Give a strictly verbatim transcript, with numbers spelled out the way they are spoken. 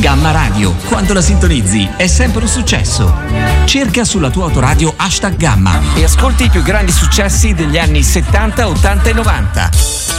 Gamma Radio, quando la sintonizzi è sempre un successo. Cerca sulla tua autoradio hashtag Gamma e ascolti i più grandi successi degli anni settanta, ottanta e novanta.